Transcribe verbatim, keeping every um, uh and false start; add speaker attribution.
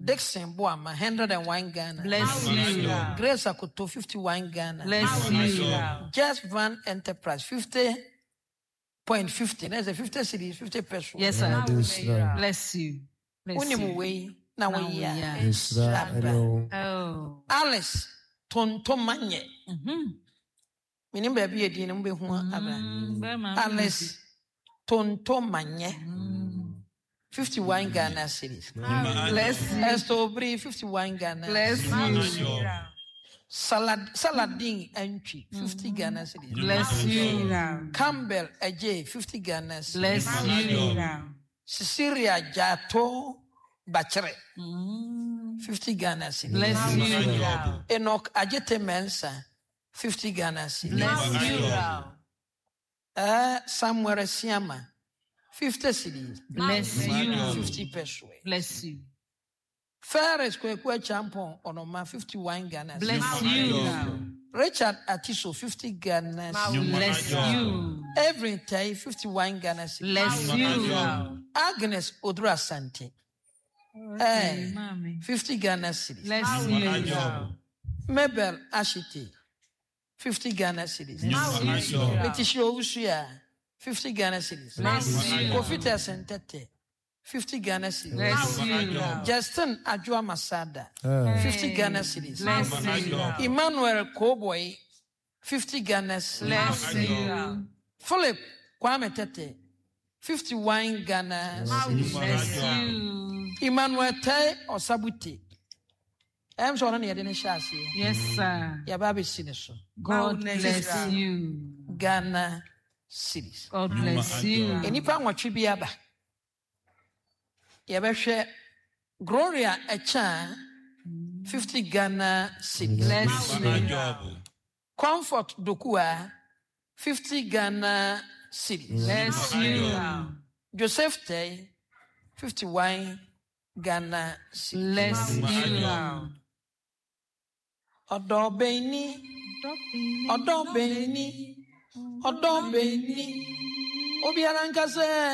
Speaker 1: Dixon Boama, one hundred one Ghana.
Speaker 2: Bless you.
Speaker 1: Grace Akoto, fifty-one Ghana.
Speaker 2: Bless you.
Speaker 1: Just Van Enterprise, fifty point fifty. That's a fifty cities, fifty pesos.
Speaker 2: Yes, sir. Bless you. Bless you.
Speaker 1: Unimuwe, na we ya.
Speaker 2: Oh.
Speaker 1: Alice, Tontomanye.
Speaker 2: Mm-hmm.
Speaker 1: Minim baby edi na mbe hu abra. Alice, Tontomanye. fifty-one Ghana cities.
Speaker 2: Bless you.
Speaker 1: Estobri, fifty-one Ghana.
Speaker 2: Bless you.
Speaker 1: Salad, Saladin entry, fifty Ghana cities.
Speaker 2: Bless you.
Speaker 1: Campbell Ajay, fifty Ghana cities.
Speaker 2: Bless you.
Speaker 1: Cecilia Jato Bachere, fifty Ghana cities.
Speaker 2: Bless you.
Speaker 1: Enoch Ajete Mensa, fifty Ghana cities.
Speaker 2: Bless you.
Speaker 1: Uh, Samuel Siama, fifty cities.
Speaker 2: Bless you.
Speaker 1: fifty pesos.
Speaker 2: Bless you.
Speaker 1: Ferris Kwekwe Champon Onoma, fifty-one Ghana.
Speaker 2: Bless you.
Speaker 1: Richard Atiso, fifty Ghana.
Speaker 2: Bless you.
Speaker 1: Every day, fifty-one Ghana.
Speaker 2: Bless you.
Speaker 1: Agnes Odra Sante, eh, fifty Ghana.
Speaker 2: Bless you.
Speaker 1: Mabel Ashite, fifty Ghana. Letitia Usuya, fifty Ghana.
Speaker 2: Bless you.
Speaker 1: Kofita Sentete, fifty Ghana.
Speaker 2: Bless you.
Speaker 1: Justin Ajwa Masada, fifty Ghana.
Speaker 2: Bless you.
Speaker 1: Emmanuel Koboy, fifty Ghana.
Speaker 2: Bless you.
Speaker 1: Philip Kwame Tete, fifty-one Ghana.
Speaker 2: Bless you.
Speaker 1: Emmanuel Tai Osabuti. I'm sorry, I didn't share.
Speaker 2: Yes, sir.
Speaker 1: Yababi Siniso.
Speaker 2: God bless you.
Speaker 1: Ghana cities.
Speaker 2: God bless you.
Speaker 1: Enipa Wachibiaba. Yabeshe Gloria Echa, fifty Ghana cities.
Speaker 2: Bless you.
Speaker 1: Comfort Dokua, fifty Ghana cities.
Speaker 2: Bless you.
Speaker 1: Joseph Tay, fifty-one Ghana cities.
Speaker 2: Bless you.
Speaker 1: Odo Beni, Odo Beni, Odo Beni, Obiarankase.